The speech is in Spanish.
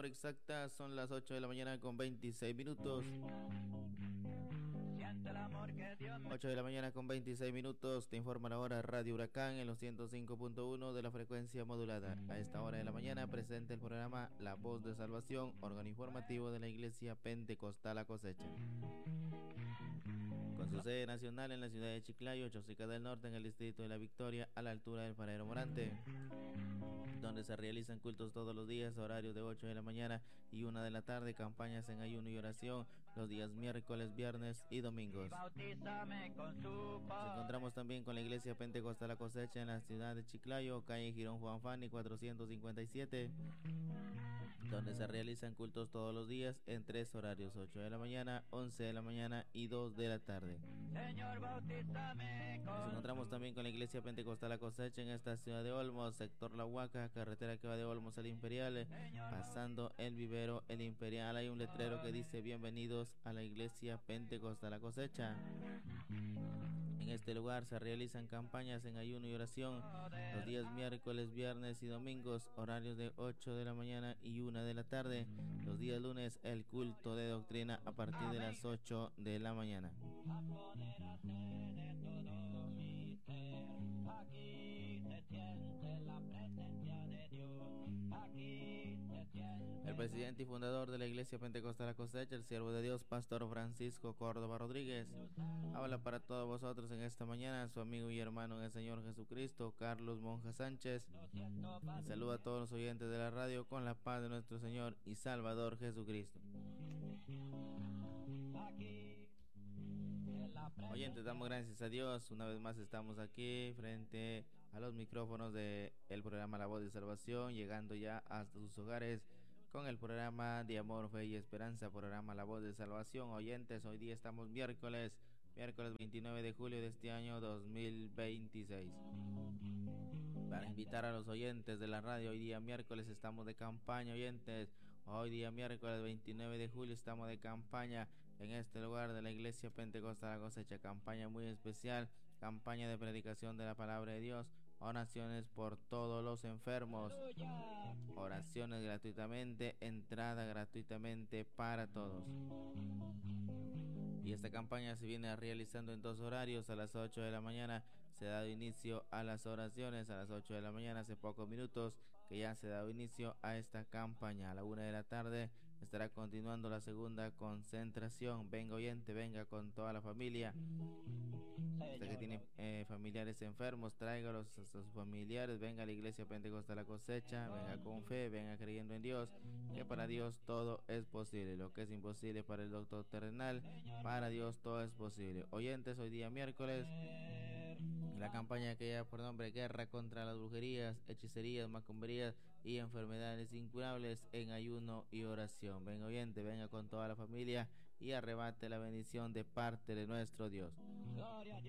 hora exacta son las 8 de la mañana con 26 minutos. 8 de la mañana con 26 minutos, te informa la hora Radio Huracán en los 105.1 de la frecuencia modulada. A esta hora de la mañana presenta el programa La Voz de Salvación, órgano informativo de la Iglesia Pentecostal La Cosecha. Con su sede nacional en la ciudad de Chiclayo, Chosica del Norte, en el distrito de La Victoria, a la altura del Paradero Morante, donde se realizan cultos todos los días, horarios de 8 de la mañana y 1 de la tarde, campañas en ayuno y oración los días miércoles, viernes y domingos. Nos encontramos también con la Iglesia Pentecostal La Cosecha en la ciudad de Chiclayo, calle Girón Juan Fani 457, donde se realizan cultos todos los días en 3 horarios, 8 de la mañana, 11 de la mañana y 2 de la tarde. Nos encontramos también con la Iglesia Pentecostal La Cosecha en esta ciudad de Olmos, sector La Huaca, carretera que va de Olmos al Imperial, pasando el vivero El Imperial. Hay un letrero que dice: bienvenidos a la Iglesia Pentecostal La Cosecha. En este lugar se realizan campañas en ayuno y oración los días miércoles, viernes y domingos, horarios de 8 de la mañana y 1 de la tarde. Los días lunes, el culto de doctrina a partir de las 8 de la mañana. El presidente y fundador de la Iglesia Pentecostal La Cosecha, el siervo de Dios, Pastor Francisco Córdoba Rodríguez, habla para todos vosotros en esta mañana su amigo y hermano en el Señor Jesucristo, Carlos Monja Sánchez. Saluda a todos los oyentes de la radio con la paz de nuestro Señor y Salvador Jesucristo. Oyentes, damos gracias a Dios. Una vez más estamos aquí frente a los micrófonos del programa La Voz de Salvación, llegando ya hasta sus hogares con el programa de Amor, Fe y Esperanza, programa La Voz de Salvación. Oyentes, hoy día estamos miércoles 29 de julio de este año 2026. Para invitar a los oyentes de la radio, hoy día miércoles estamos de campaña, oyentes. Hoy día miércoles 29 de julio estamos de campaña en este lugar de la Iglesia Pentecostal La Cosecha. Campaña muy especial, campaña de predicación de la palabra de Dios, oraciones por todos los enfermos, oraciones gratuitamente, entrada gratuitamente para todos. Y esta campaña se viene realizando en 2 horarios. A las 8 de la mañana se ha dado inicio a las oraciones. A las 8 de la mañana, hace pocos minutos que ya se ha dado inicio a esta campaña. A la 1 de la tarde estará continuando la segunda concentración. Venga oyente, venga con toda la familia. Usted que tiene familiares enfermos, tráigalos a sus familiares. Venga a la Iglesia Pentecostal La Cosecha, venga con fe, venga creyendo en Dios, que para Dios todo es posible. Lo que es imposible para el doctor terrenal, para Dios todo es posible. Oyentes, hoy día miércoles, la campaña que lleva por nombre Guerra contra las brujerías, hechicerías, macumberías y enfermedades incurables en ayuno y oración. Venga oyente, venga con toda la familia y arrebate la bendición de parte de nuestro Dios.